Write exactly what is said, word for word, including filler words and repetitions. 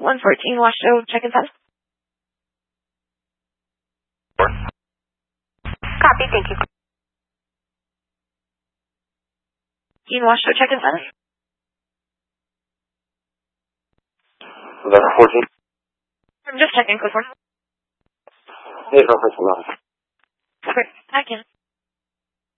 one fourteen Washoe check-in center. Copy, thank you. fourteen Washoe check-in center. eleven fourteen. I'm just checking, code four. Hey, no, first, Okay, back in.